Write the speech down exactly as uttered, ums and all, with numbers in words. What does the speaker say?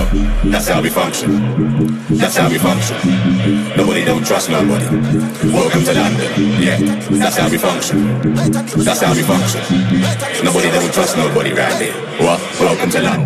That's how we function. That's how we function. Nobody don't trust nobody. Welcome to London. Yeah, that's how we function. That's how we function. Nobody don't trust nobody right here. What? Welcome to London.